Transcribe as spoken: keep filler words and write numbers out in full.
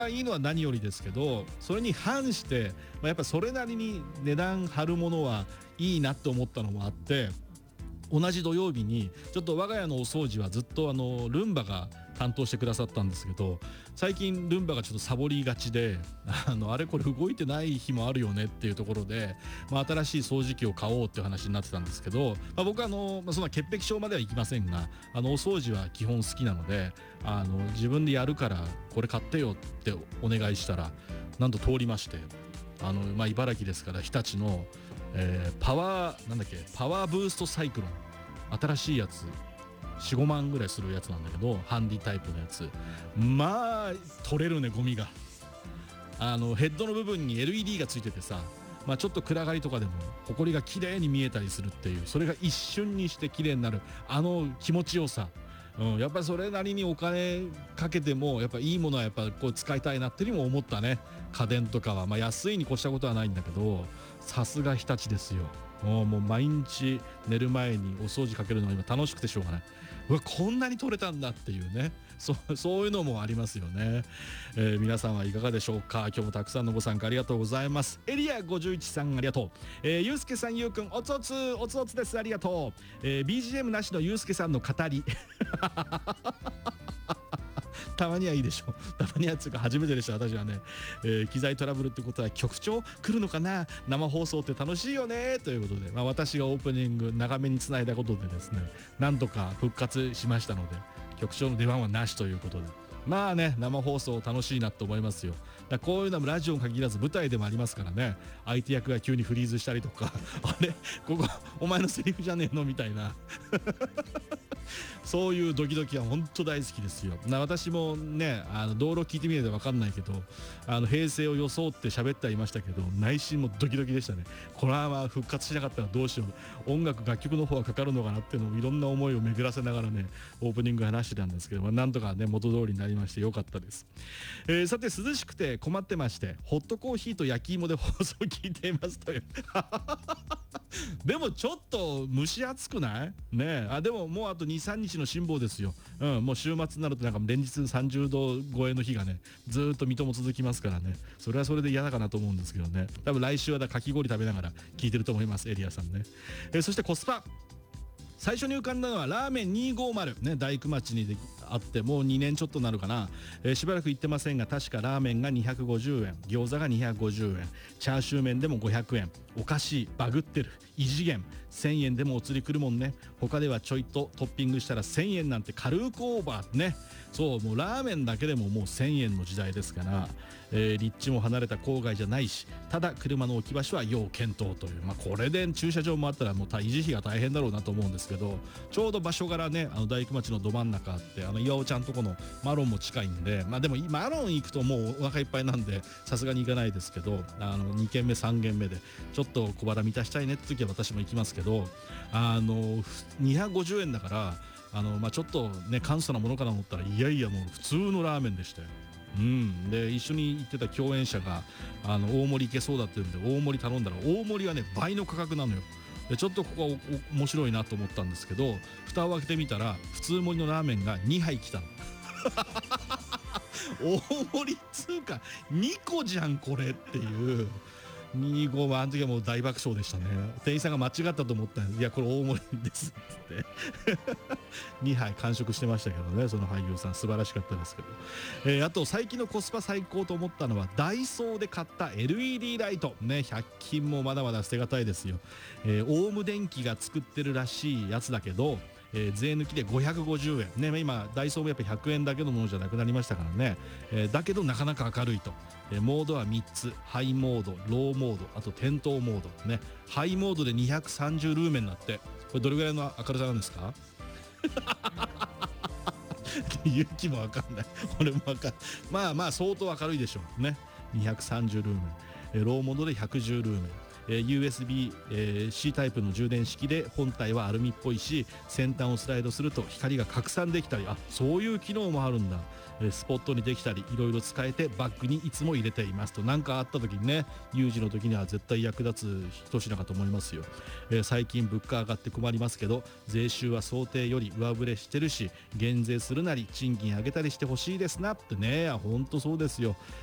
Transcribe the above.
がいいのは何よりですけど、それに反して、まあ、やっぱそれなりに値段張るものはいいなって思ったのもあって、同じ土曜日にちょっと我が家のお掃除はずっとあのルンバが担当してくださったんですけど、最近ルンバがちょっとサボりがちで、あのあれこれ動いてない日もあるよねっていうところで、まあ、新しい掃除機を買おうっていう話になってたんですけど、まあ、僕はあの、まあ、そんな潔癖症まではいきませんが、あのお掃除は基本好きなので、あの自分でやるからこれ買ってよってお願いしたらなんと通りまして、あの、まあ、茨城ですから日立の、えー、パワーなんだっけパワーブーストサイクロン、新しいやつ よん,ご 万ぐらいするやつなんだけど、ハンディタイプのやつ、まあ取れるねゴミが。あのヘッドの部分に エルイーディー がついててさ、まあ、ちょっと暗がりとかでもホコリが綺麗に見えたりするっていう、それが一瞬にして綺麗になるあの気持ちよさ、うん、やっぱりそれなりにお金かけてもやっぱいいものはやっぱこう使いたいなっていうにも思ったね。家電とかはまあ安いに越したことはないんだけど、さすが日立ですよ。もうもう毎日寝る前にお掃除かけるのが今楽しくてしょうがない。うわこんなに取れたんだっていうね、そそういうのもありますよね。えー、皆さんはいかがでしょうか。今日もたくさんのご参加ありがとうございます。エリアごじゅういちさんありがとう、えー、ゆうすけさんゆうくんおつおつおつおつです、ありがとう、えー、ビージーエム なしのゆうすけさんの語りたまにはいいでしょう。たまにはつうか初めてでした私はね、えー、機材トラブルってことは局長来るのかな、生放送って楽しいよねということで、まあ、私がオープニング長めにつないだことでですね、なんとか復活しましたので局長の出番はなしということで、まあね生放送楽しいなと思いますよ。だこういうのもラジオに限らず舞台でもありますからね、相手役が急にフリーズしたりとかあれここお前のセリフじゃねえのみたいなそういうドキドキは本当大好きですよ。な私もねあの道路聞いてみないと分かんないけど、あの平成を装って喋ってはいましたけど、内心もドキドキでしたね。これはまあ復活しなかったらどうしよう、音楽楽曲の方はかかるのかなっていうのをいろんな思いを巡らせながらねオープニング話してたんですけど、まあ、なんとかね元通りになりましてよかったです。えー、さて涼しくて困ってまして、ホットコーヒーと焼き芋で放送を聞いていますというでもちょっと蒸し暑くないね。あでももうあと に,さん 日の辛抱ですよ、うん、もう週末になるとなんか連日さんじゅうど超えの日がねずっと水戸も続きますからね、それはそれで嫌だかなと思うんですけどね。多分来週はだかき氷食べながら聞いてると思います、エリアさんね。えー、そしてコスパ最初に浮かんだのはラーメンにひゃくごじゅうね、大工町にであってもうにねんちょっとなるかな、えー、しばらく行ってませんが確かラーメンがにひゃくごじゅうえん、餃子がにひゃくごじゅうえん、チャーシュー麺でもごひゃくえん、おかしいバグってる異次元せんえんでもお釣りくるもんね。他ではちょいとトッピングしたらせんえんなんて軽くオーバーね。そうもうラーメンだけでももうせんえんの時代ですから、えー、立地も離れた郊外じゃないし、ただ車の置き場所は要検討という、まあ、これで駐車場もあったらもう維持費が大変だろうなと思うんですけど、ちょうど場所柄ねあの大工町のど真ん中あって、あの岩尾ちゃんとこのマロンも近いんで、まあでもマロン行くともうお腹いっぱいなんでさすがに行かないですけど、あのに軒目さん軒目でちょっと小腹満たしたいねって時は私も行きますけど、あのにひゃくごじゅうえんだからあの、まあ、ちょっとね簡素なものかなと思ったらいやいやもう普通のラーメンでしたよ。うん、で一緒に行ってた共演者があの大盛り行けそうだって言うんで大盛り頼んだら大盛りはね倍の価格なのよ。でちょっとここは面白いなと思ったんですけど、蓋を開けてみたら普通盛りのラーメンがにはい来たの大盛りっつうかにこじゃんこれっていう。にごはあの時はもう大爆笑でしたね。店員さんが間違ったと思ったんで、いやこれ大盛りですってにはい完食してましたけどね、その俳優さん素晴らしかったですけど、えー、あと最近のコスパ最高と思ったのはダイソーで買った エルイーディー ライトね、ひゃく均もまだまだ捨てがたいですよ。えー、オウム電機が作ってるらしいやつだけど、えー、税抜きでごひゃくごじゅうえんね。今ダイソーもやっぱひゃくえんだけのものじゃなくなりましたからね、えー、だけどなかなか明るいと、えー、モードはみっつ、ハイモード、ローモード、あと点灯モードね。ハイモードでにひゃくさんじゅうルーメンだって、これどれぐらいの明るさなんですか勇気もわかんない俺もわかんない、まあまあ相当明るいでしょうね。にひゃくさんじゅうルーメン、えー、ローモードでひゃくじゅうルーメン、 えー ユーエスビー、えー C タイプの充電式で本体はアルミっぽいし、先端をスライドすると光が拡散できたり、あ、そういう機能もあるんだ。えースポットにできたり、いろいろ使えてバッグにいつも入れていますと。何かあった時にね、有事の時には絶対役立つ一品かと思いますよ。えー最近物価上がって困りますけど、税収は想定より上振れしてるし、減税するなり賃金上げたりしてほしいですなってね。ほんとそうですよ。